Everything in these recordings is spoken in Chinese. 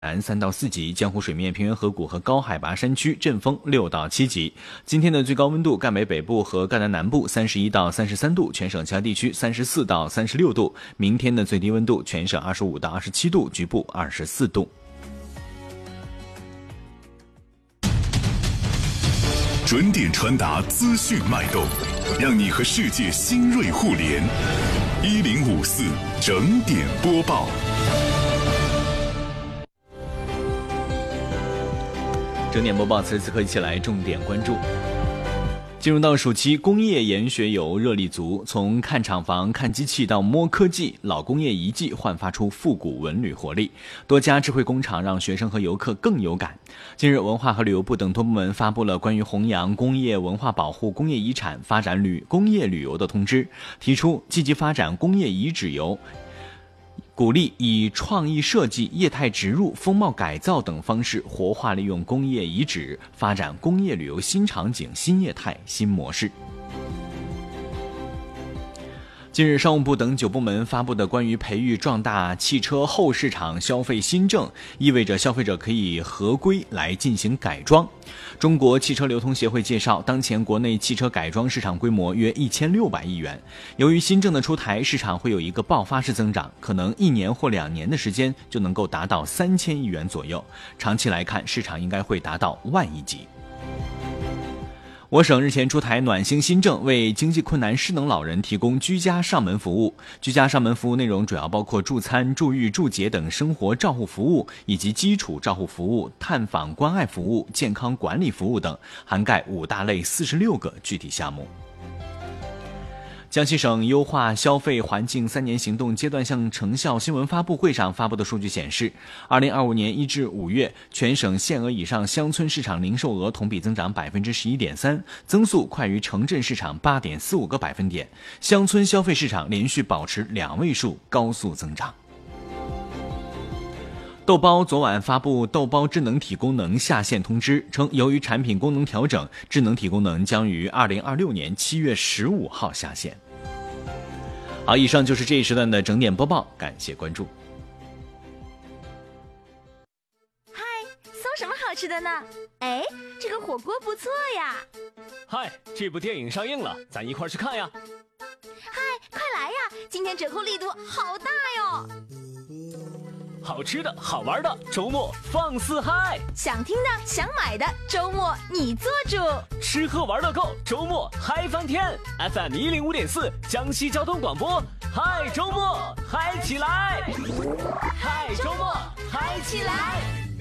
南3到4级，江湖水面、平原河谷和高海拔山区阵风6到7级。今天的最高温度，赣北北部和赣南南部31到33度，全省其他地区34到36度。明天的最低温度，全省25到27度，局部24度。 准点传达资讯脉动，让你和世界新锐互联。1054整点播报。 整点播报，此时此刻一起来重点关注。进入到暑期，工业研学游热力足，从看厂房、看机器到摸科技，老工业遗迹焕发出复古文旅活力。多家智慧工厂让学生和游客更有感。近日，文化和旅游部等多部门发布了关于弘扬工业文化保护工业遗产、发展工业旅游的通知，提出积极发展工业遗址游，鼓励以创意设计、业态植入、风貌改造等方式活化利用工业遗址，发展工业旅游新场景、新业态、新模式。近日，商务部等9部门发布的关于培育壮大汽车后市场消费新政，意味着消费者可以合规来进行改装。中国汽车流通协会介绍，当前国内汽车改装市场规模约1600亿元。由于新政的出台，市场会有一个爆发式增长，可能1年或2年的时间就能够达到3000亿元左右。长期来看，市场应该会达到万亿级。我省日前出台暖心新政，为经济困难失能老人提供居家上门服务。居家上门服务内容主要包括助餐、助浴、助洁等生活照护服务，以及基础照护服务、探访关爱服务、健康管理服务等，涵盖5大类46个具体项目。江西省优化消费环境3年行动阶段性成效新闻发布会上发布的数据显示，2025年1至5月，全省限额以上乡村市场零售额同比增长 11.3%， 增速快于城镇市场 8.45个百分点，乡村消费市场连续保持2位数高速增长。豆包昨晚发布豆包智能体功能下线通知，称由于产品功能调整，智能体功能将于2026年7月15号下线。好，以上就是这一时段的整点播报，感谢关注。 嗨，搜什么好吃的呢？哎，这个火锅不错呀。 嗨，这部电影上映了，咱一块去看呀。 嗨，快来呀，今天折扣力度好大哟。 好吃的好玩的，周末放肆嗨！ 想听的想买的，周末你做主。 吃喝玩乐够，周末嗨翻天。 FM 105.4江西交通广播，嗨周末嗨起来，嗨周末嗨起来。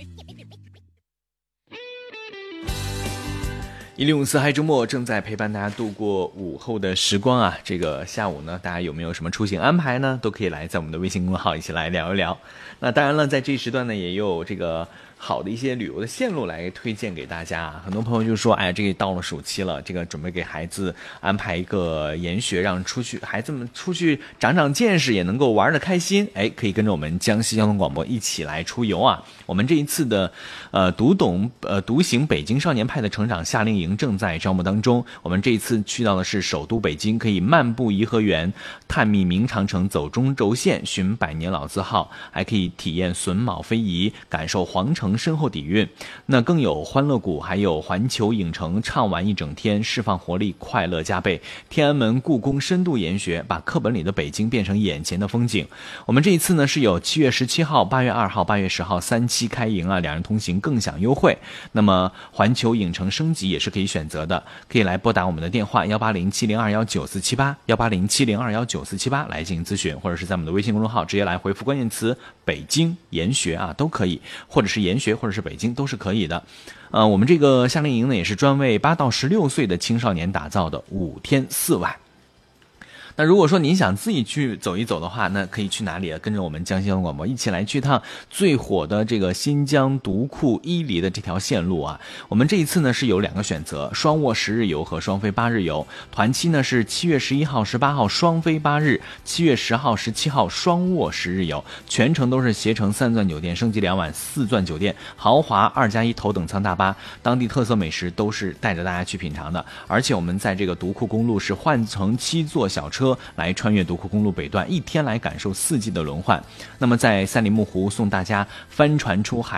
1054嗨周末正在陪伴大家度过午后的时光啊！这个下午呢，大家有没有什么出行安排呢？都可以来在我们的微信公众号一起来聊一聊。那当然了，在这一时段呢，也有这个好的一些旅游的线路来推荐给大家。很多朋友就说，哎，这个到了暑期了，这个准备给孩子安排一个研学，让孩子们出去长长见识，也能够玩得开心。哎，可以跟着我们江西交通广播一起来出游啊！我们这一次的独行北京少年派的成长夏令营正在招募当中。我们这一次去到的是首都北京，可以漫步颐和园，探秘明长城，走中轴线，寻百年老字号，还可以体验榫卯非遗，感受皇城深厚底蕴。那更有欢乐谷，还有环球影城畅玩一整天，释放活力，快乐加倍。天安门、故宫深度研学，把课本里的北京变成眼前的风景。我们这一次呢是有7月17号、8月2号、8月10号3期开营啊，2人同行更享优惠。那么环球影城升级也是可以选择的，可以来拨打我们的电话18070219478 18070219478来进行咨询，或者是在我们的微信公众号直接来回复关键词北京研学啊，都可以，或者是研学或者是北京都是可以的。我们这个夏令营呢也是专为8到16岁的青少年打造的，5天4晚。那如果说您想自己去走一走的话，那可以去哪里？跟着我们江西交通广播一起来去趟最火的这个新疆独库伊犁的这条线路啊。我们这一次呢是有2个选择，双卧10日游和双飞8日游。团期呢是7月11号、18号双飞8日，7月10号、17号双卧10日游，全程都是携程3钻酒店升级2晚4钻酒店，豪华2+1头等舱大巴，当地特色美食都是带着大家去品尝的。而且我们在这个独库公路是换乘7座小车， 车来穿越独库公路北段，一天来感受4季的轮换。那么在赛里木湖送大家帆船出海，